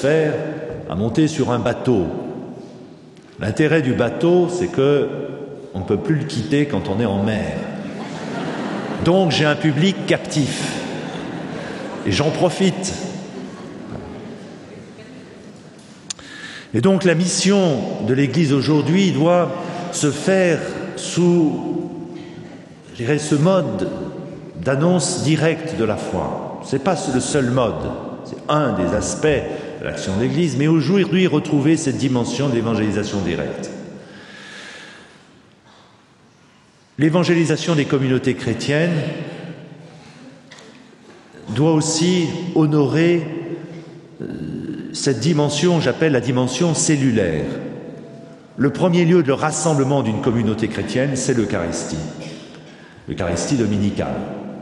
faire à monter sur un bateau. L'intérêt du bateau, c'est que on ne peut plus le quitter quand on est en mer. Donc j'ai un public captif. Et j'en profite. Et donc la mission de l'Église aujourd'hui doit se faire sous, je dirais, ce mode d'annonce directe de la foi. Ce n'est pas le seul mode, c'est un des aspects de l'action de l'Église, mais aujourd'hui retrouver cette dimension de l'évangélisation directe. L'évangélisation des communautés chrétiennes doit aussi honorer cette dimension, j'appelle la dimension cellulaire. Le premier lieu de rassemblement d'une communauté chrétienne, c'est l'Eucharistie dominicale.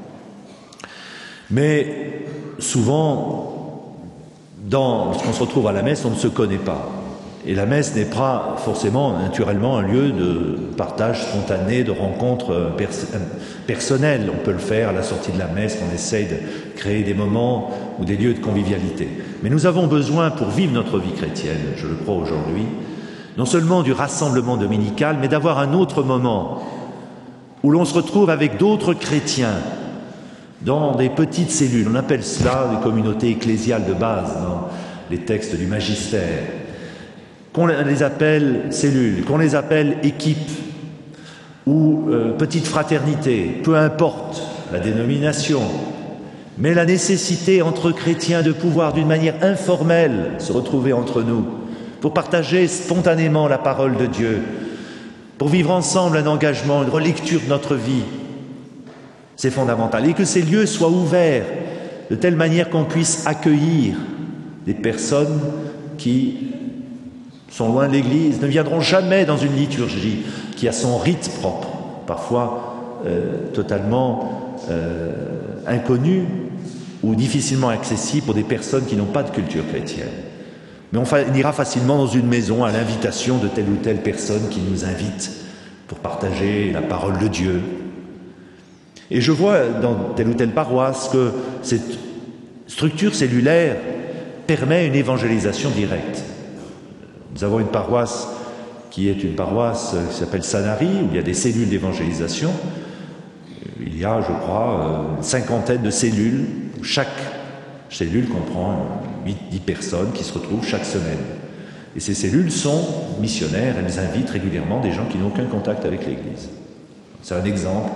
Mais souvent, lorsqu'on se retrouve à la messe, on ne se connaît pas. Et la messe n'est pas forcément, naturellement, un lieu de partage spontané, de rencontres personnelles. On peut le faire à la sortie de la messe, on essaye de créer des moments ou des lieux de convivialité. Mais nous avons besoin, pour vivre notre vie chrétienne, je le crois aujourd'hui, non seulement du rassemblement dominical, mais d'avoir un autre moment où l'on se retrouve avec d'autres chrétiens dans des petites cellules. On appelle cela des communautés ecclésiales de base dans les textes du magistère. Qu'on les appelle cellules, qu'on les appelle équipes ou petites fraternités, peu importe la dénomination, mais la nécessité entre chrétiens de pouvoir d'une manière informelle se retrouver entre nous pour partager spontanément la parole de Dieu, pour vivre ensemble un engagement, une relecture de notre vie, c'est fondamental. Et que ces lieux soient ouverts de telle manière qu'on puisse accueillir des personnes qui sont loin de l'Église, ne viendront jamais dans une liturgie qui a son rite propre, parfois totalement inconnu ou difficilement accessible pour des personnes qui n'ont pas de culture chrétienne. Mais on ira facilement dans une maison à l'invitation de telle ou telle personne qui nous invite pour partager la parole de Dieu. Et je vois dans telle ou telle paroisse que cette structure cellulaire permet une évangélisation directe. Nous avons une paroisse qui est une paroisse qui s'appelle Sanary, où il y a des cellules d'évangélisation. Il y a, je crois, une cinquantaine de cellules, où chaque cellule comprend 8-10 personnes qui se retrouvent chaque semaine. Et ces cellules sont missionnaires, elles invitent régulièrement des gens qui n'ont aucun contact avec l'Église. C'est un exemple.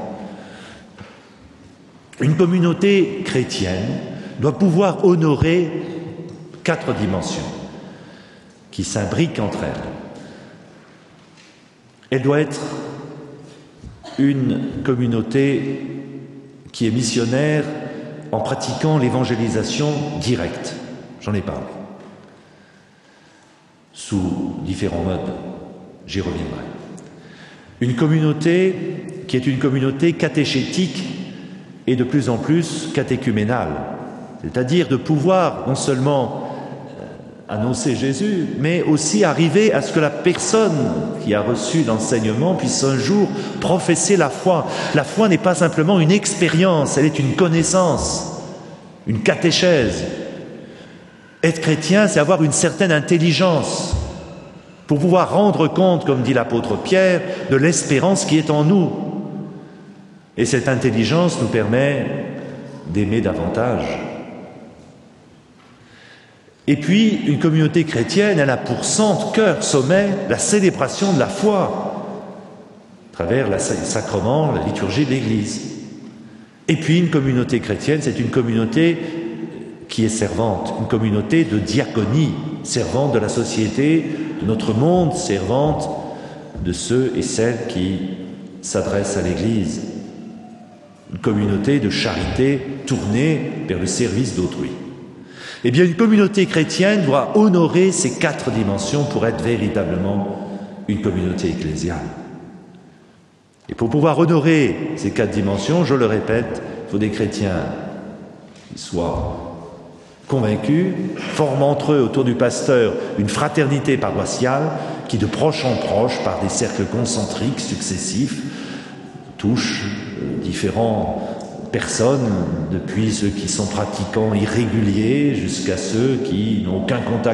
Une communauté chrétienne doit pouvoir honorer 4 dimensions qui s'imbriquent entre elles. Elle doit être une communauté qui est missionnaire en pratiquant l'évangélisation directe. J'en ai parlé. Sous différents modes. J'y reviendrai. Une communauté qui est une communauté catéchétique et de plus en plus catéchuménale. C'est-à-dire de pouvoir non seulement annoncer Jésus, mais aussi arriver à ce que la personne qui a reçu l'enseignement puisse un jour professer la foi. La foi n'est pas simplement une expérience, elle est une connaissance, une catéchèse. Être chrétien, c'est avoir une certaine intelligence pour pouvoir rendre compte, comme dit l'apôtre Pierre, de l'espérance qui est en nous. Et cette intelligence nous permet d'aimer davantage. Et puis, une communauté chrétienne, elle a pour centre, cœur, sommet, la célébration de la foi, à travers les sacrements, la liturgie de l'Église. Et puis, une communauté chrétienne, c'est une communauté qui est servante, une communauté de diaconie, servante de la société, de notre monde, servante de ceux et celles qui s'adressent à l'Église. Une communauté de charité tournée vers le service d'autrui. Eh bien, une communauté chrétienne doit honorer ces 4 dimensions pour être véritablement une communauté ecclésiale. Et pour pouvoir honorer ces 4 dimensions, je le répète, il faut des chrétiens qui soient convaincus, forment entre eux autour du pasteur une fraternité paroissiale qui, de proche en proche, par des cercles concentriques successifs, touche différentes personnes, depuis ceux qui sont pratiquants irréguliers jusqu'à ceux qui n'ont aucun contact